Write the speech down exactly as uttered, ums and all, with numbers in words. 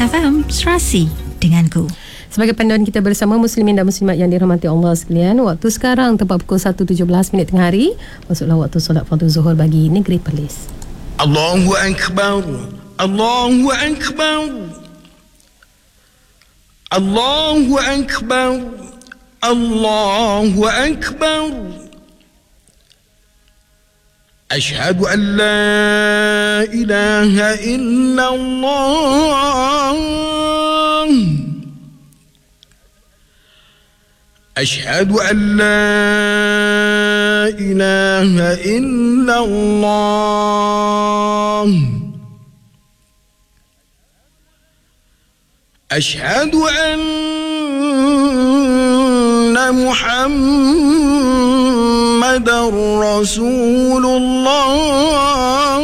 F M, Serasi denganku. Sebagai panduan kita bersama muslimin dan muslimat yang dirahmati Allah sekalian, waktu sekarang tepat pukul satu tujuh belas minit tengah hari, masuklah waktu solat fardu zuhur bagi negeri Perlis. Allahu Akbar, Allahu Akbar, Allahu Akbar, Allahu Akbar. أشهد أن لا إله إلا الله أشهد أن لا إله إلا الله أشهد أن محمد رسول الله